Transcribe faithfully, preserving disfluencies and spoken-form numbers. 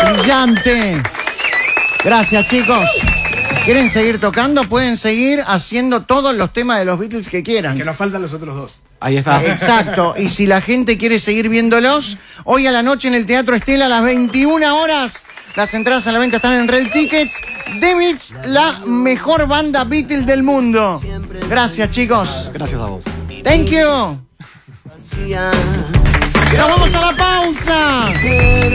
Brillante. Gracias, chicos. ¿Quieren seguir tocando? Pueden seguir haciendo todos los temas de los Beatles que quieran. Que nos faltan los otros dos. Ahí está. Exacto. Y si la gente quiere seguir viéndolos, hoy a la noche en el Teatro Estela a las veintiuna horas, las entradas a la venta están en Red Tickets. The Beats, la mejor banda Beatles del mundo. Gracias, chicos. Gracias a vos. Thank you. Nos vamos a la pausa.